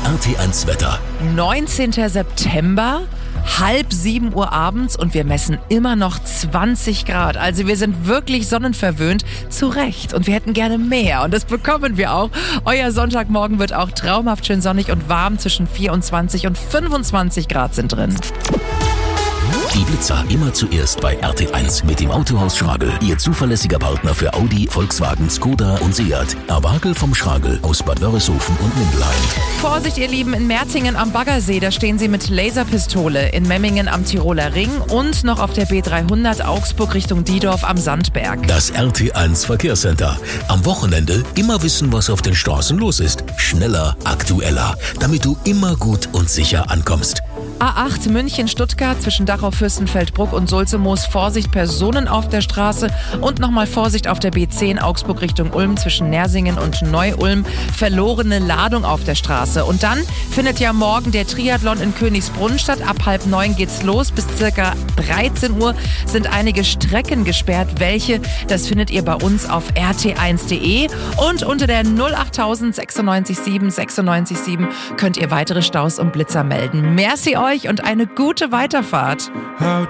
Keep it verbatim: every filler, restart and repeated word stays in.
R T eins Wetter. neunzehnten September, halb sieben Uhr abends und wir messen immer noch zwanzig Grad. Also wir sind wirklich sonnenverwöhnt, zu Recht. Und wir hätten gerne mehr und das bekommen wir auch. Euer Sonntagmorgen wird auch traumhaft schön sonnig und warm. Zwischen vierundzwanzig und fünfundzwanzig Grad sind drin. Die Blitzer immer zuerst bei R T eins mit dem Autohaus Schragel. Ihr zuverlässiger Partner für Audi, Volkswagen, Skoda und Seat. Awagel vom Schragel aus Bad Wörishofen und Mindelheim. Vorsicht, ihr Lieben, in Mertingen am Baggersee, da stehen sie mit Laserpistole. In Memmingen am Tiroler Ring und noch auf der B dreihundert Augsburg Richtung Diedorf am Sandberg. Das R T eins Verkehrscenter. Am Wochenende immer wissen, was auf den Straßen los ist. Schneller, aktueller, damit du immer gut und sicher ankommst. A acht München-Stuttgart zwischen Dachau-Fürstenfeldbruck und Sulzemoos. Vorsicht, Personen auf der Straße. Und nochmal Vorsicht auf der B zehn Augsburg Richtung Ulm zwischen Nersingen und Neu-Ulm. Verlorene Ladung auf der Straße. Und dann findet ja morgen der Triathlon in Königsbrunn statt. Ab halb neun geht's los. Bis circa dreizehn Uhr sind einige Strecken gesperrt. Welche, das findet ihr bei uns auf r t eins punkt d e. Und unter der null acht null null sechs sieben sechs neun sieben könnt ihr weitere Staus und Blitzer melden. Merci euch und eine gute Weiterfahrt.